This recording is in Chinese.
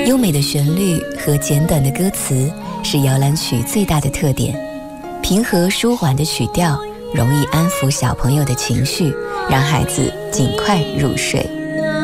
优美的旋律和简短的歌词是摇篮曲最大的特点，平和舒缓的曲调容易安抚小朋友的情绪，让孩子尽快入睡。